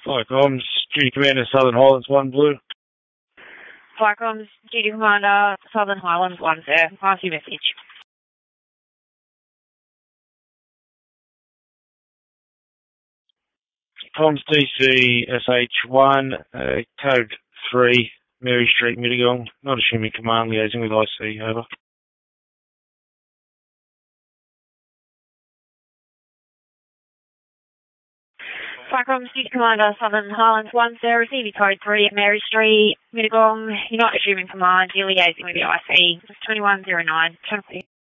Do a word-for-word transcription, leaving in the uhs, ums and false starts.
Flycomms, Duty Commander, Southern Highlands, one blue. Flycomms, Duty Commander, Southern Highlands, one sir. Pass your message. Comms D C S H one, uh, code three, Mary Street, Mittagong. Not assuming command, liaising with I C, over. Flycomms, Duty Commander, Southern Highlands, one sir. Receiving code three, Mary Street, Mittagong. You're not assuming command, you're liaising with the I C. twenty-one oh nine.